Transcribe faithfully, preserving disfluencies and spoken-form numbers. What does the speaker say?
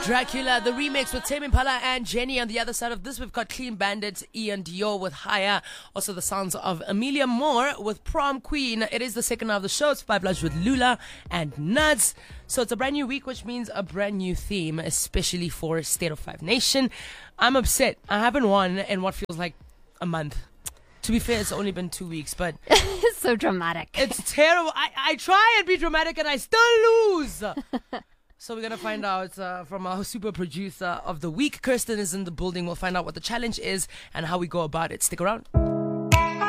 Dracula, the remix with Tame Impala and Jenny. On the other side of this, we've got Clean Bandit, Ian Dior with Higher. Also the sounds of Amelia Moore with Prom Queen. It is the second hour of the show. It's Five Lunch with Lula and Nuts. So it's a brand new week, which means a brand new theme, especially for State of Five Nation. I'm upset. I haven't won in what feels like a month. To be fair, it's only been two weeks, but... It's so dramatic. It's terrible. I, I try and be dramatic and I still lose. So we're going to find out uh, from our super producer of the week. Kirsten is in the building. We'll find out what the challenge is and how we go about it. Stick around.